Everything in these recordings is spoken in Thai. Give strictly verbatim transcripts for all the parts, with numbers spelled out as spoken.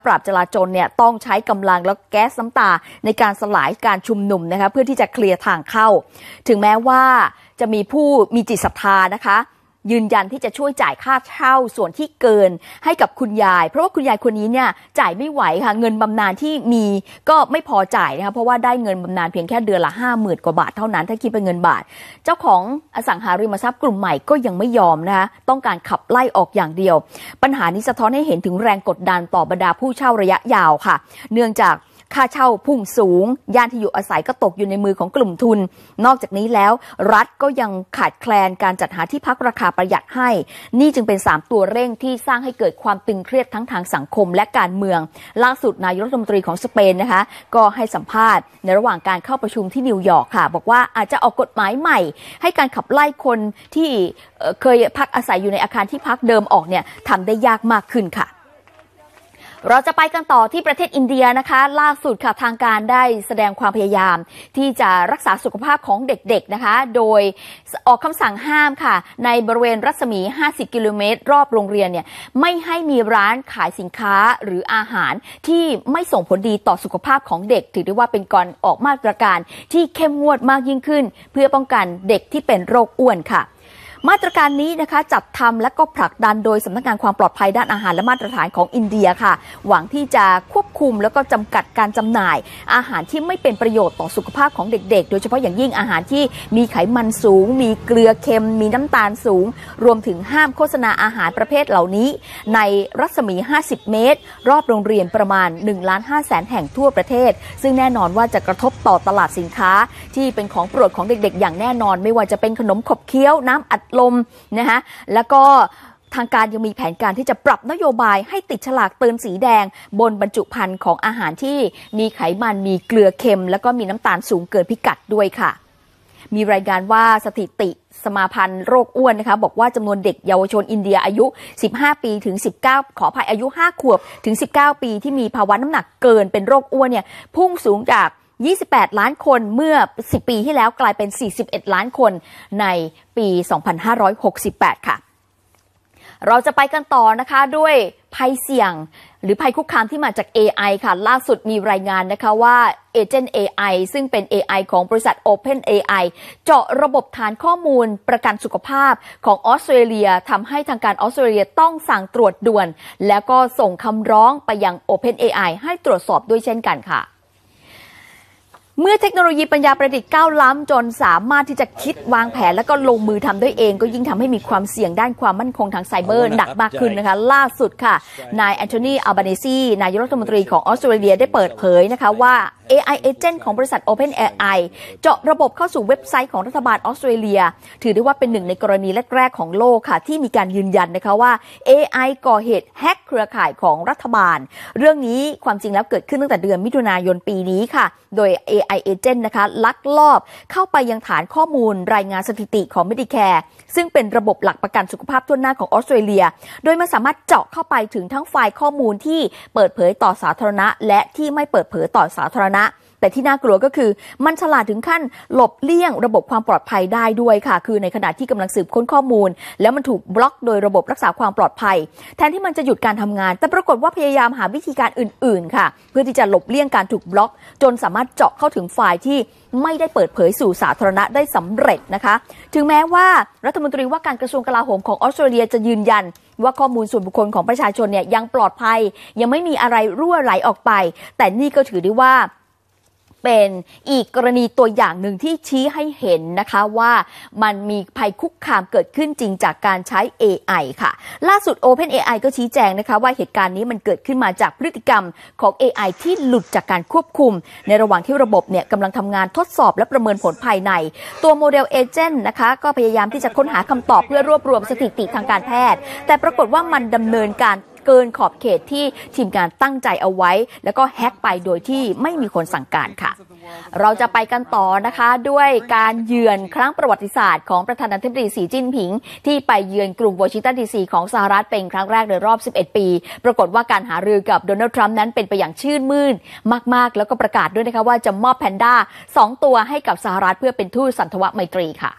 ปราบจลาจลเนี่ยต้องใช้กำลังแล้วแก๊สน้ำตาในการสลายการชุมนุมนะคะเพื่อที่จะเคลียร์ทางเข้าถึงแม้ว่าจะมีผู้มีจิตศรัทธานะคะยืนยันที่จะช่วยจ่ายค่าเช่าส่วนที่เกินให้กับคุณยายเพราะว่าคุณยายคนนี้เนี่ยจ่ายไม่ไหวค่ะเงินบำนาญที่มีก็ไม่พอจ่ายนะคะเพราะว่าได้เงินบำนาญเพียงแค่เดือนละห้าหมื่นกว่าบาทเท่านั้นถ้าคิดเป็นเงินบาทเจ้าของอสังหาริมทรัพย์กลุ่มใหม่ก็ยังไม่ยอมนะคะต้องการขับไล่ออกอย่างเดียวปัญหานี้สะท้อนให้เห็นถึงแรงกดดันต่อบรรดาผู้เช่าระยะยาวค่ะเนื่องจากค่าเช่าพุ่งสูงย่านที่อยู่อาศัยก็ตกอยู่ในมือของกลุ่มทุนนอกจากนี้แล้วรัฐก็ยังขาดแคลนการจัดหาที่พักราคาประหยัดให้นี่จึงเป็นสามตัวเร่งที่สร้างให้เกิดความตึงเครียดทั้งทางสังคมและการเมืองล่าสุดนายกรัฐมนตรีของสเปนนะคะก็ให้สัมภาษณ์ในระหว่างการเข้าประชุมที่นิวยอร์กค่ะบอกว่าอาจจะออกกฎหมายใหม่ให้การขับไล่คนที่เคยพักอาศัยอยู่ในอาคารที่พักเดิมออกเนี่ยทำได้ยากมากขึ้นค่ะเราจะไปกันต่อที่ประเทศอินเดียนะคะล่าสุดค่ะทางการได้แสดงความพยายามที่จะรักษาสุขภาพของเด็กๆนะคะโดยออกคำสั่งห้ามค่ะในบริเวณรัศมีห้าสิบกิโลเมตรรอบโรงเรียนเนี่ยไม่ให้มีร้านขายสินค้าหรืออาหารที่ไม่ส่งผลดีต่อสุขภาพของเด็กถือได้ว่าเป็นการออกมาตรการที่เข้มงวดมากยิ่งขึ้นเพื่อป้องกันเด็กที่เป็นโรคอ้วนค่ะมาตรการนี้นะคะจัดทำและก็ผลักดันโดยสำนักงานความปลอดภัยด้านอาหารและมาตรฐานของอินเดียค่ะหวังที่จะควบคุมแล้วก็จำกัดการจำหน่ายอาหารที่ไม่เป็นประโยชน์ต่อสุขภาพของเด็กๆโดยเฉพาะอย่างยิ่งอาหารที่มีไขมันสูงมีเกลือเค็มมีน้ำตาลสูงรวมถึงห้ามโฆษณาอาหารประเภทเหล่านี้ในรัศมีห้าสิบเมตรรอบโรงเรียนประมาณ หนึ่งล้านห้าแสน แห่งทั่วประเทศซึ่งแน่นอนว่าจะกระทบต่อตลาดสินค้าที่เป็นของโปรดของเด็กๆอย่างแน่นอนไม่ว่าจะเป็นขนมขบเคี้ยวน้ำอัดลมนะคะแล้วก็ทางการยังมีแผนการที่จะปรับนโยบายให้ติดฉลากเตือนสีแดงบนบรรจุภัณฑ์ของอาหารที่มีไขมันมีเกลือเค็มแล้วก็มีน้ำตาลสูงเกินพิกัดด้วยค่ะมีรายงานว่าสถิติสมาพันธ์โรคอ้วนนะคะบอกว่าจำนวนเด็กเยาวชนอินเดียอายุสิบห้าปีถึงสิบเก้าขออภัยอายุห้าขวบถึงสิบเก้าปีที่มีภาวะน้ำหนักเกินเป็นโรคอ้วนเนี่ยพุ่งสูงจากยี่สิบแปดล้านคนเมื่อสิบปีที่แล้วกลายเป็นสี่สิบเอ็ดล้านคนในปีสองพันห้าร้อยหกสิบแปดค่ะเราจะไปกันต่อนะคะด้วยภัยเสี่ยงหรือภัยคุกคามที่มาจาก เอ ไอ ค่ะล่าสุดมีรายงานนะคะว่าเอเจนต์ เอ ไอ ซึ่งเป็น เอ ไอ ของบริษัท Open เอ ไอ เจาะระบบฐานข้อมูลประกันสุขภาพของออสเตรเลียทำให้ทางการออสเตรเลียต้องสั่งตรวจด่วนแล้วก็ส่งคำร้องไปยัง Open เอ ไอ ให้ตรวจสอบด้วยเช่นกันค่ะเมื่อเทคโนโลยีปัญญาประดิษฐ์ก้าวล้ำจนสามารถที่จะคิดวางแผนแล้วก็ลงมือทำด้วยเองก็ยิ่งทำให้มีความเสี่ยงด้านความมั่นคงทางไซเบอร์หนักมากขึ้นนะคะล่าสุดค่ะนายแอนโทนีอัลบาเนซีนายกรัฐมนตรีของออสเตรเลียได้เปิดเผยนะคะว่า เอ ไอ Agent ของบริษัท Open เอ ไอ เจาะระบบเข้าสู่เว็บไซต์ของรัฐบาลออสเตรเลียถือได้ว่าเป็นหนึ่งในกรณีแรกๆของโลกค่ะที่มีการยืนยันนะคะว่า เอ ไอ ก่อเหตุแฮกเครือข่ายของรัฐบาลเรื่องนี้ความจริงแล้วเกิดขึ้นตั้งแต่เดือนมิถุนายนปีนี้ค่ะโดย เอ ไอ Agent นะคะลักลอบเข้าไปยังฐานข้อมูลรายงานสถิติของ Medicare ซึ่งเป็นระบบหลักประกันสุขภาพทั่วหน้าของออสเตรเลียโดยมันสามารถเจาะเข้าไปถึงทั้งไฟล์ข้อมูลที่เปิดเผยต่อสาธารณะและที่ไม่เปิดเผยต่อสาธารณะแต่ที่น่ากลัวก็คือมันฉลาดถึงขั้นหลบเลี่ยงระบบความปลอดภัยได้ด้วยค่ะคือในขณะที่กำลังสืบค้นข้อมูลแล้วมันถูกบล็อกโดยระบบรักษาความปลอดภัยแทนที่มันจะหยุดการทำงานแต่ปรากฏว่าพยายามหาวิธีการอื่นๆค่ะเพื่อที่จะหลบเลี่ยงการถูกบล็อกจนสามารถเจาะเข้าถึงไฟล์ที่ไม่ได้เปิดเผยสู่สาธารณะได้สำเร็จนะคะถึงแม้ว่ารัฐมนตรีว่าการกระทรวงกลาโหมของออสเตรเลียจะยืนยันว่าข้อมูลส่วนบุคคลของประชาชนเนี่ยยังปลอดภัยยังไม่มีอะไรรั่วไหลออกไปแต่นี่ก็ถือได้ว่าเป็นอีกกรณีตัวอย่างหนึ่งที่ชี้ให้เห็นนะคะว่ามันมีภัยคุกคามเกิดขึ้นจริงจากการใช้ เอ ไอ ค่ะล่าสุด Open เอ ไอ ก็ชี้แจงนะคะว่าเหตุการณ์นี้มันเกิดขึ้นมาจากพฤติกรรมของ เอ ไอ ที่หลุดจากการควบคุมในระหว่างที่ระบบเนี่ยกำลังทำงานทดสอบและประเมินผลภายในตัวโมเดลเอเจนต์นะคะก็พยายามที่จะค้นหาคำตอบเพื่อรวบรวมสถิติทางการแพทย์แต่ปรากฏว่ามันดำเนินการเกินขอบเขตที่ทีมงานตั้งใจเอาไว้แล้วก็แฮกไปโดยที่ไม่มีคนสั่งการค่ะเราจะไปกันต่อนะคะด้วยการเยือนครั้งประวัติศาสตร์ของประธานาธิบดีสีจิ้นผิงที่ไปเยือนกรุงวอชิงตันดีซีของสหรัฐเป็นครั้งแรกในรอบสิบเอ็ดปีปรากฏว่าการหารือกับโดนัลด์ทรัมป์นั้นเป็นไปอย่างชื่นมื่นมากๆแล้วก็ประกาศด้วยนะคะว่าจะมอบแพนด้าสองตัวให้กับสหรัฐเพื่อเป็นทูตสันทวไมตรีค่ะ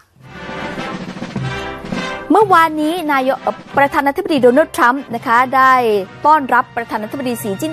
เมื่อวานนี้นายกประธานาธิบดีโดนัลด์ทรัมป์นะคะได้ต้อนรับประธานาธิบดีสีจิ้น